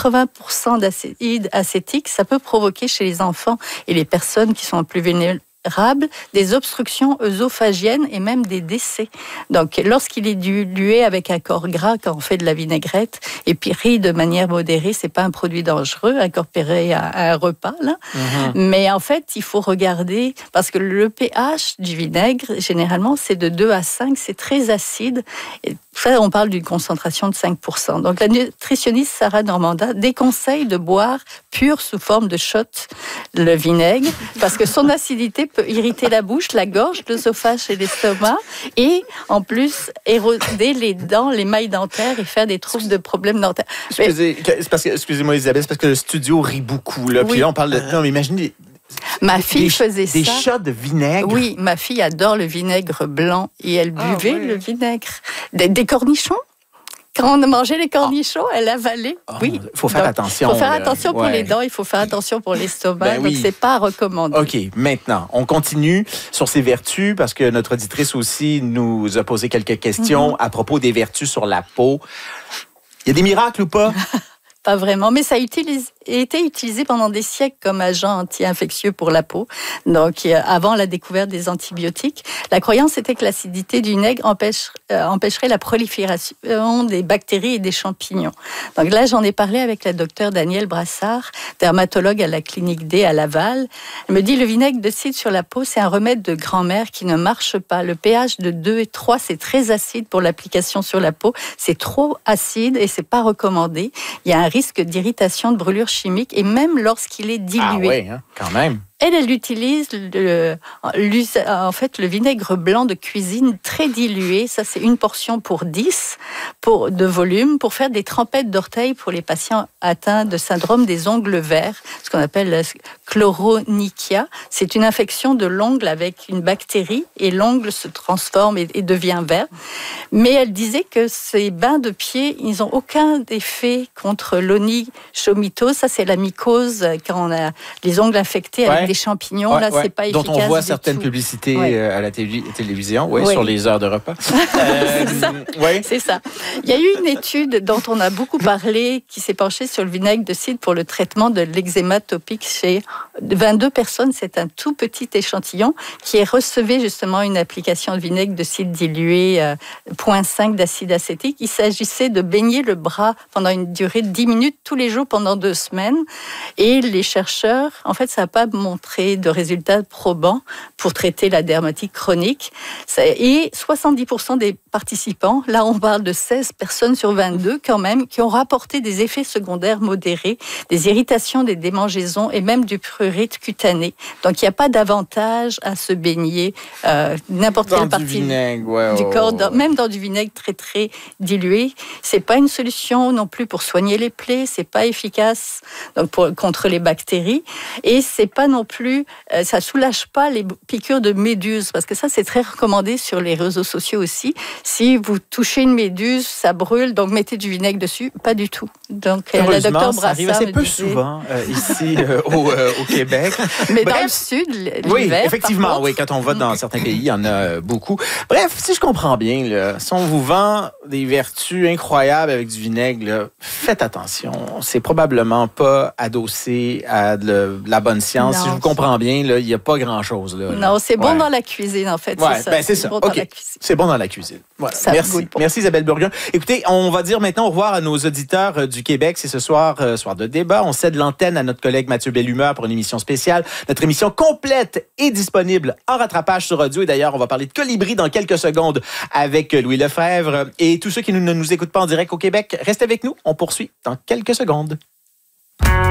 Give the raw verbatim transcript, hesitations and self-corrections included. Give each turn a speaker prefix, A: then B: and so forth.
A: quatre-vingts pour cent d'acide acétique, ça peut provoquer chez les enfants et les personnes qui sont plus vulnérables des obstructions œsophagiennes et même des décès. Donc, lorsqu'il est dilué avec un corps gras, quand on fait de la vinaigrette, et puis pris de manière modérée, c'est pas un produit dangereux, incorporé à, à un repas, là. Mm-hmm. Mais en fait, il faut regarder, parce que le pH du vinaigre, généralement, c'est de deux à cinq, c'est très acide. Et ça, on parle d'une concentration de cinq pour cent. Donc, la nutritionniste Sarah Normanda déconseille de boire pur sous forme de shot le vinaigre, parce que son acidité peut irriter la bouche, la gorge, l'œsophage et l'estomac, et en plus éroder les dents, les mailles dentaires et faire des troubles de problèmes dentaires.
B: Excusez, c'est parce que, excusez-moi Isabelle, c'est parce que le studio rit beaucoup. Là. Puis oui. Là, on parle de... Non, mais imaginez...
A: Ma fille
B: des,
A: faisait
B: des
A: ça.
B: Des shots de vinaigre?
A: Oui, ma fille adore le vinaigre blanc et elle buvait ah, oui. le vinaigre. Des, des cornichons? Quand on a mangé les cornichons, oh. elle avalait.
B: Oh,
A: oui.
B: Il faut faire
A: donc,
B: attention.
A: Il faut faire
B: là.
A: attention pour ouais. les dents, il faut faire attention pour l'estomac. Ben, donc, oui. c'est pas à recommander.
B: OK, maintenant, on continue sur ses vertus parce que notre auditrice aussi nous a posé quelques questions mm-hmm. à propos des vertus sur la peau. Il y a des miracles ou pas?
A: Pas vraiment, mais ça a utilise, été utilisé pendant des siècles comme agent anti-infectieux pour la peau. Donc, avant la découverte des antibiotiques, la croyance était que l'acidité du vinaigre empêche, euh, empêcherait la prolifération des bactéries et des champignons. Donc là, j'en ai parlé avec la docteure Danielle Brassard, dermatologue à la clinique D à Laval. Elle me dit, le vinaigre de cidre sur la peau, c'est un remède de grand-mère qui ne marche pas. Le pH de deux et trois, c'est très acide pour l'application sur la peau. C'est trop acide et c'est pas recommandé. Il y a un risque d'irritation, de brûlure chimique, et même lorsqu'il est dilué.
B: Ah oui, hein, quand même.
A: Elle, elle utilise le, en fait, le vinaigre blanc de cuisine très dilué. Ça, c'est une portion pour dix pour, de volume pour faire des trempettes d'orteils pour les patients atteints de syndrome des ongles verts, ce qu'on appelle la chloronychia. C'est une infection de l'ongle avec une bactérie et l'ongle se transforme et, et devient vert. Mais elle disait que ces bains de pied, ils n'ont aucun effet contre l'onychomycose. Ça, c'est la mycose quand on a les ongles infectés avec ouais. des champignons, ouais, là, ouais. c'est pas efficace.
B: Dont on voit certaines
A: tout.
B: publicités
A: ouais.
B: à la télé- télévision, ouais,
A: ouais.
B: sur les heures de repas.
A: euh, c'est, ça. Ouais. c'est ça. Il y a eu une étude dont on a beaucoup parlé qui s'est penchée sur le vinaigre de cidre pour le traitement de l'eczéma topique chez vingt-deux personnes. C'est un tout petit échantillon qui recevait justement une application de vinaigre de cidre dilué euh, zéro virgule cinq d'acide acétique. Il s'agissait de baigner le bras pendant une durée de dix minutes tous les jours pendant deux semaines. Et les chercheurs, en fait, ça n'a pas montré de résultats probants pour traiter la dermatite chronique. Et soixante-dix pour cent des participants, là on parle de seize personnes sur vingt-deux quand même, qui ont rapporté des effets secondaires modérés, des irritations, des démangeaisons et même du prurite cutané. Donc il n'y a pas d'avantage à se baigner euh, n'importe
B: dans
A: quelle
B: du
A: partie
B: vinaigre, ouais,
A: du
B: ouais,
A: corps,
B: ouais.
A: Dans, même dans du vinaigre très très dilué. C'est pas une solution non plus pour soigner les plaies, c'est pas efficace donc pour, contre les bactéries et c'est pas non plus, euh, ça soulage pas les piqûres de méduses parce que ça c'est très recommandé sur les réseaux sociaux aussi. Si vous touchez une méduse, ça brûle, donc mettez du vinaigre dessus. Pas du tout. Donc la docteure Brassard
B: ça arrive assez peu
A: disait...
B: souvent euh, ici euh, au, euh, au Québec.
A: Mais
B: Bref,
A: dans le sud, l'hiver.
B: Oui, effectivement, oui, quand on va dans certains pays, il y en a beaucoup. Bref, si je comprends bien, là, si on vous vend des vertus incroyables avec du vinaigre, là, faites attention. C'est probablement pas adossé à de la bonne science. Non. Si je vous comprends bien, là, il n'y a pas grand-chose. Là,
A: non, c'est bon
B: ouais.
A: dans la cuisine, en fait.
B: Ouais,
A: c'est ça.
B: Ben, c'est, c'est ça.
A: Bon
B: OK. C'est bon dans la cuisine. Voilà. Merci. Merci Isabelle Burguin. Écoutez, on va dire maintenant au revoir à nos auditeurs euh, du Québec. C'est ce soir, euh, soir de débat. On cède l'antenne à notre collègue Mathieu Bellumeur pour une émission spéciale. Notre émission complète est disponible en rattrapage sur audio. Et d'ailleurs, on va parler de Colibri dans quelques secondes avec Louis Lefebvre. Et tous ceux qui ne nous écoutent pas en direct au Québec, restez avec nous. On poursuit dans quelques secondes.